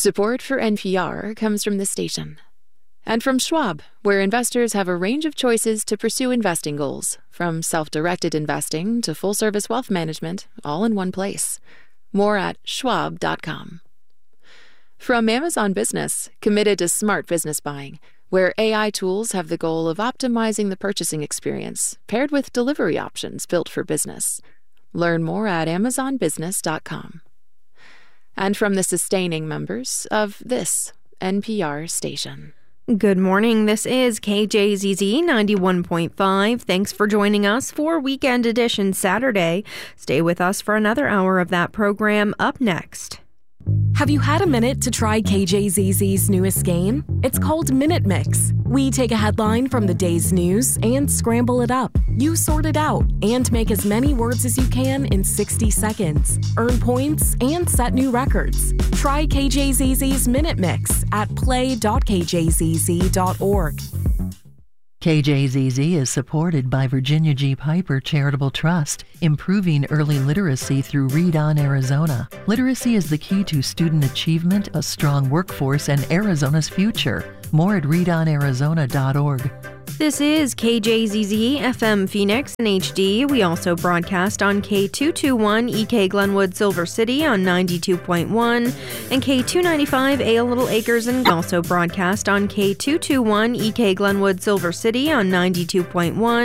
Support for NPR comes from this station. And from Schwab, where investors have a range of choices to pursue investing goals, from self-directed investing to full-service wealth management, all in one place. More at schwab.com. From Amazon Business, committed to smart business buying, where AI tools have the goal of optimizing the purchasing experience, paired with delivery options built for business. Learn more at amazonbusiness.com. And from the sustaining members of this NPR station. Good morning. This is KJZZ 91.5. Thanks for joining us for Weekend Edition Saturday. Stay with us for another hour of that program up next. Have you had a minute to try KJZZ's newest game? It's called Minute Mix. We take a headline from the day's news and scramble it up. You sort it out and make as many words as you can in 60 seconds. Earn points and set new records. Try KJZZ's Minute Mix at play.kjzz.org. KJZZ is supported by Virginia G. Piper Charitable Trust, improving early literacy through Read On Arizona. Literacy is the key to student achievement, a strong workforce, and Arizona's future. More at readonarizona.org. This is KJZZ FM Phoenix in HD. We also broadcast on K221 EK Glenwood Silver City on 92.1 and K295 A Little Acres, and also broadcast on K221 EK Glenwood Silver City on 92.1